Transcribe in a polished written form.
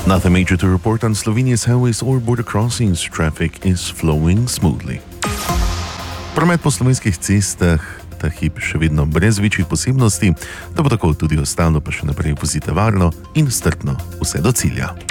Nothing major to report on Slovenia's highways or border crossings. Traffic is flowing smoothly. Promet po slovenskih cestah ta hip še vedno brez večjih posebnosti, da bo tako tudi ostalo, pa še naprej vozite varno in strpno vse do cilja.